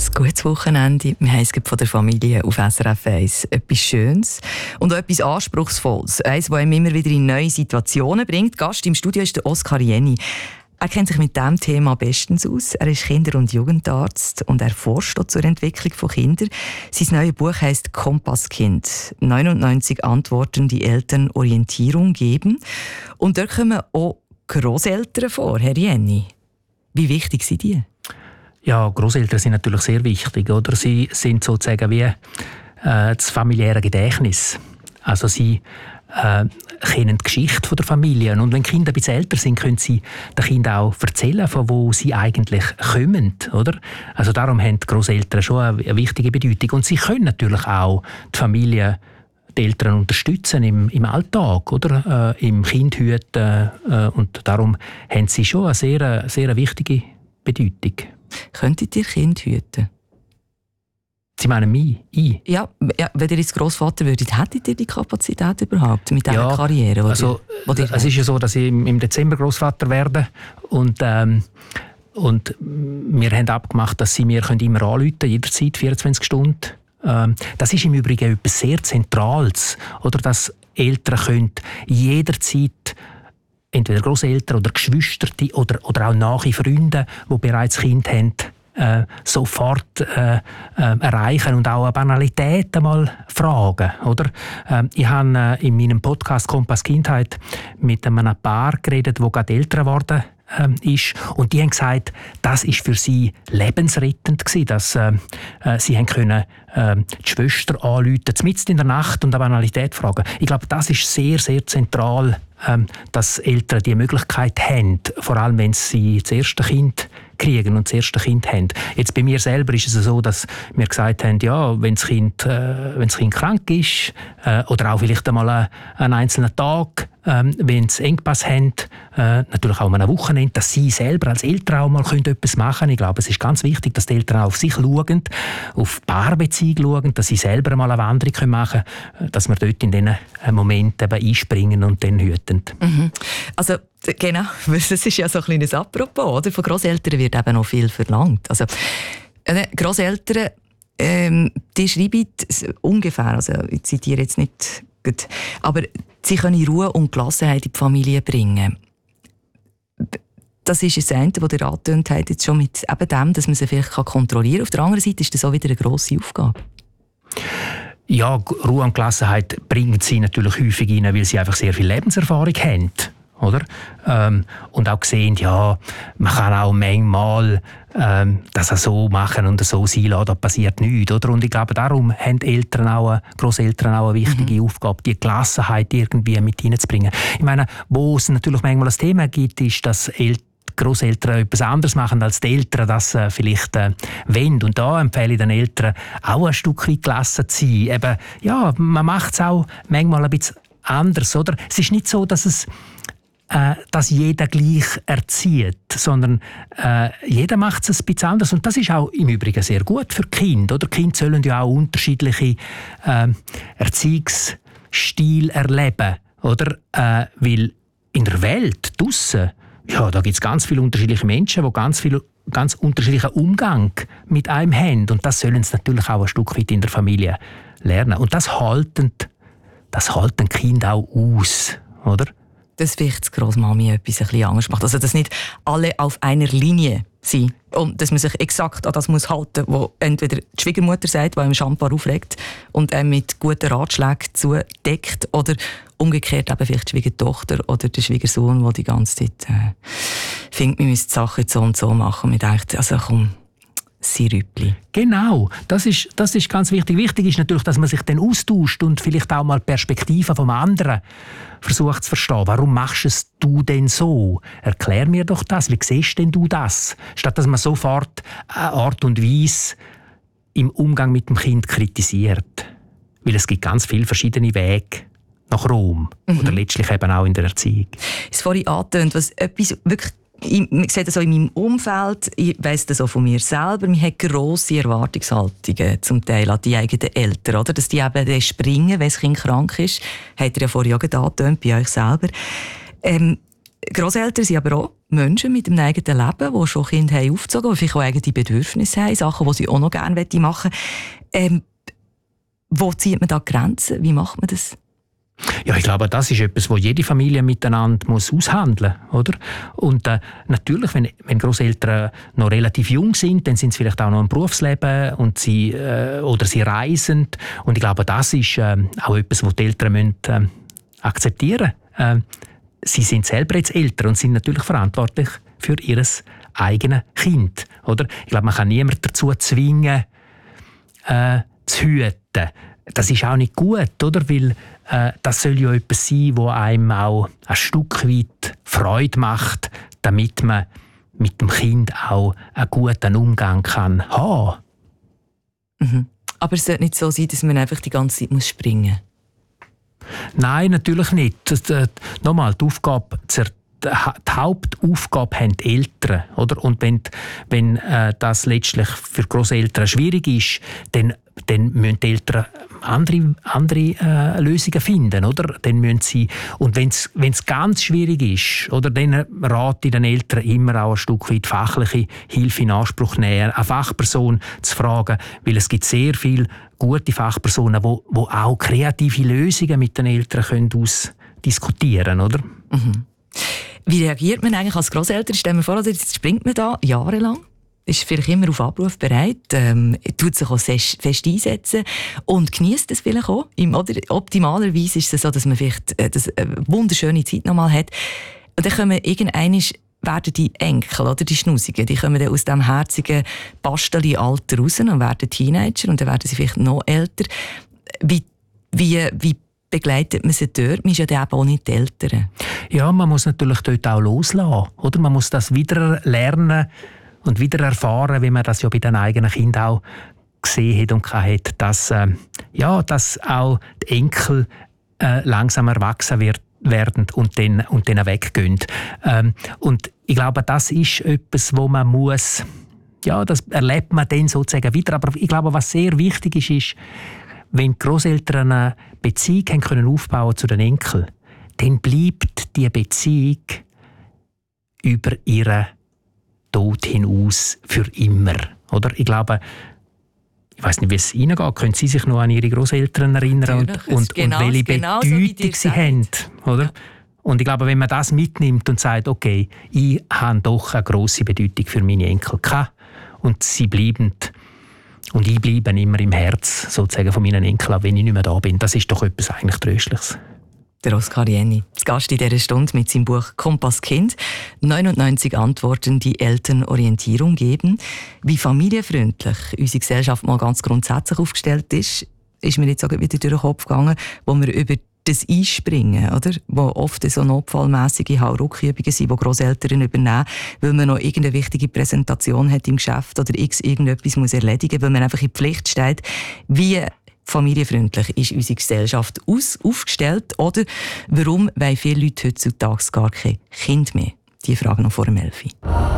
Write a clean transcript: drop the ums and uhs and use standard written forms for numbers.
Ein gutes Wochenende. Wir haben es von der Familie auf SRF 1. Etwas Schönes und auch etwas Anspruchsvolles. Eines, das einem immer wieder in neue Situationen bringt. Gast im Studio ist der Oskar Jenny. Er kennt sich mit diesem Thema bestens aus. Er ist Kinder- und Jugendarzt und er forscht zur Entwicklung von Kindern. Sein neues Buch heisst «Kompasskind». 99 Antworten, die Eltern Orientierung geben. Und dort kommen auch Grosseltern vor, Herr Jenny. Wie wichtig sind die? Ja, Grosseltern sind natürlich sehr wichtig. Oder? Sie sind sozusagen wie das familiäre Gedächtnis. Also sie kennen die Geschichte der Familie. Und wenn die Kinder ein bisschen älter sind, können sie den Kindern auch erzählen, von wo sie eigentlich kommen. Oder? Also darum haben die Grosseltern schon eine wichtige Bedeutung. Und sie können natürlich auch die Familie, die Eltern unterstützen im Alltag, oder? Im Kindhüten. Und darum haben sie schon eine sehr, sehr wichtige Bedeutung. Könntet ihr Kind hüten? Sie meinen mich? Ja, wenn ihr jetzt Grossvater würdet, hättet ihr die Kapazität überhaupt mit dieser Karriere? Also, es ist ja so, dass ich im Dezember Grossvater werde und wir haben abgemacht, dass sie mir immer anrufen können, jederzeit, 24 Stunden. Das ist im Übrigen etwas sehr Zentrales, oder dass Eltern können jederzeit entweder Grosseltern oder Geschwister oder auch nahe Freunde, die bereits Kind haben, sofort erreichen und auch eine Banalität einmal fragen. Oder? Ich habe in meinem Podcast «Kompass Kindheit» mit einem Paar geredet, das gerade älter geworden ist. Und die haben gesagt, das war für sie lebensrettend gewesen, dass sie haben können, die Schwester anrufen, mitten in der Nacht und eine Banalität fragen. Ich glaube, das ist sehr, sehr zentral, dass Eltern diese Möglichkeit haben, vor allem wenn sie das erste Kind kriegen und das erste Kind haben. Jetzt bei mir selber ist es so, dass wir gesagt haben, ja, wenn das Kind krank ist oder auch vielleicht einmal einen einzelnen Tag, wenn sie Engpass haben, natürlich auch mal ein Wochenende, dass sie selber als Eltern auch mal etwas machen können. Ich glaube, es ist ganz wichtig, dass die Eltern auch auf sich schauen, auf die Paarbeziehung schauen, dass sie selber mal eine Wanderung machen können, dass wir dort in diesen Momenten einspringen und dann hüten. Mhm. Also genau, das ist ja so ein kleines Apropos, oder? Von Grosseltern wird eben noch viel verlangt. Also Grosseltern, die schreiben ungefähr, also ich zitiere jetzt nicht gut, aber sie können Ruhe und Gelassenheit in die Familie bringen. Das ist das eine, was ihr angetönt habt, jetzt schon mit eben dem, dass man sie vielleicht kontrollieren kann. Auf der anderen Seite ist das auch wieder eine grosse Aufgabe. Ja, Ruhe und Gelassenheit bringen sie natürlich häufig rein, weil sie einfach sehr viel Lebenserfahrung haben. Oder? Und auch sehen, ja, man kann auch manchmal das so machen und so sein lassen, da passiert nichts. Oder? Und ich glaube, darum haben Grosseltern auch eine wichtige Aufgabe, die Gelassenheit irgendwie mit hineinzubringen. Ich meine, wo es natürlich manchmal ein Thema gibt, ist, dass Grosseltern etwas anderes machen, als die Eltern das vielleicht wollen. Und da empfehle ich den Eltern auch ein Stück weit gelassen zu sein. Eben, ja, man macht es auch manchmal ein bisschen anders. Oder? Es ist nicht so, dass jeder gleich erzieht, sondern jeder macht es ein bisschen anders. Und das ist auch im Übrigen sehr gut für die Kinder. Oder? Die Kinder sollen ja auch unterschiedliche Erziehungsstile erleben. Oder? Weil in der Welt draussen, ja, da gibt es ganz viele unterschiedliche Menschen, die ganz unterschiedlichen Umgang mit einem haben. Und das sollen sie natürlich auch ein Stück weit in der Familie lernen. Und das halten Kinder auch aus. Oder? Dass vielleicht die Grossmami etwas ein bisschen anders macht. Also, dass nicht alle auf einer Linie sind. Und dass man sich exakt an das muss halten muss, was entweder die Schwiegermutter sagt, die einem Shampoo aufregt und einem mit guten Ratschlägen zudeckt, oder umgekehrt eben vielleicht die Schwiegertochter oder der Schwiegersohn, der die ganze Zeit findet, man müsste die Sachen so und so machen. Und man denkt, also komm, Sirüppli. Genau, das ist ganz wichtig. Wichtig ist natürlich, dass man sich dann austauscht und vielleicht auch mal die Perspektive vom anderen versucht zu verstehen. Warum machst es du denn so? Erklär mir doch das. Wie siehst denn du das? Statt dass man sofort eine Art und Weise im Umgang mit dem Kind kritisiert. Weil es gibt ganz viele verschiedene Wege nach Rom. Oder letztlich eben auch in der Erziehung. Es vorhin angetönt, was etwas wirklich, ich sehe das auch in meinem Umfeld, ich weiss das auch von mir selber, man hat grosse Erwartungshaltungen zum Teil an die eigenen Eltern, oder? Dass die eben springen, wenn das Kind krank ist. Habt ihr ja vorhin auch angetönt, bei euch selber. Grosseltern sind aber auch Menschen mit einem eigenen Leben, die schon Kinder haben aufgezogen, die vielleicht auch eigene Bedürfnisse haben, Sachen, die sie auch noch gerne machen möchten. Wo zieht man da Grenzen? Wie macht man das? Ja, ich glaube, das ist etwas, was jede Familie miteinander muss aushandeln muss, oder? Und natürlich, wenn Grosseltern noch relativ jung sind, dann sind sie vielleicht auch noch im Berufsleben und sie reisen. Und ich glaube, das ist auch etwas, was die Eltern müssen, akzeptieren müssen. Sie sind selber jetzt Eltern und sind natürlich verantwortlich für ihr eigenes Kind, oder? Ich glaube, man kann niemanden dazu zwingen, zu hüten. Das ist auch nicht gut, oder? Weil das soll ja etwas sein, das einem auch ein Stück weit Freude macht, damit man mit dem Kind auch einen guten Umgang kann haben. Mhm. Aber es sollte nicht so sein, dass man einfach die ganze Zeit springen muss. Nein, natürlich nicht. Nochmal, die Hauptaufgabe haben die Eltern. Oder? Und wenn das letztlich für Grosseltern schwierig ist, dann müssen die Eltern andere Lösungen finden. Oder? Dann müssen sie, und wenn es ganz schwierig ist, oder, dann rate ich den Eltern immer auch ein Stück weit fachliche Hilfe in Anspruch nehmen, eine Fachperson zu fragen, weil es gibt sehr viele gute Fachpersonen, die auch kreative Lösungen mit den Eltern ausdiskutieren können. Oder? Mhm. Wie reagiert man eigentlich als Grosseltern? Stellen wir vor, jetzt springt man da jahrelang, ist vielleicht immer auf Abruf bereit, tut sich auch fest einsetzen und genießt es vielleicht auch. Optimalerweise ist es so, dass man vielleicht eine wunderschöne Zeit nochmal hat. Und dann kommen werden die Enkel, oder die Schnusigen, die kommen dann aus dem herzigen Basteli-Alter raus und werden Teenager und dann werden sie vielleicht noch älter. Wie begleitet man sie dort? Man ist ja dann eben auch nicht die Eltern. Ja, man muss natürlich dort auch loslassen. Oder? Man muss das wieder lernen und wieder erfahren, wie man das ja bei den eigenen Kindern auch gesehen hat und hat, dass auch die Enkel langsam erwachsen werden und dann weggehen. Und ich glaube, das ist etwas, wo man muss, ja, das erlebt man dann sozusagen wieder. Aber ich glaube, was sehr wichtig ist, wenn die Grosseltern eine Beziehung haben können aufbauen zu den Enkeln, dann bleibt die Beziehung über ihren Tod hinaus für immer. Oder? Ich glaube, ich weiss nicht, wie es Ihnen geht. Können Sie sich noch an Ihre Grosseltern erinnern und welche Bedeutung sie haben? Oder? Ja. Und ich glaube, wenn man das mitnimmt und sagt, okay, ich habe doch eine grosse Bedeutung für meine Enkel gehabt und sie bleiben und ich bleibe immer im Herz sozusagen von meinen Enkeln, auch wenn ich nicht mehr da bin. Das ist doch etwas eigentlich Tröstliches. Der Oskar Jenny, zu Gast in dieser Stunde mit seinem Buch «Kompass Kind». 99 Antworten, die Eltern Orientierung geben. Wie familienfreundlich unsere Gesellschaft mal ganz grundsätzlich aufgestellt ist mir jetzt auch wieder durch den Kopf gegangen, wo wir über das Einspringen, oder? Wo oft so notfallmässige Hauruckübungen sind, die Grosseltern übernehmen, weil man noch irgendeine wichtige Präsentation hat im Geschäft oder irgendetwas muss erledigen, weil man einfach in Pflicht steht. Wie familienfreundlich ist unsere Gesellschaft aufgestellt? Oder warum wollen viele Leute heutzutage gar kein Kind mehr? Die Frage noch vor dem 11.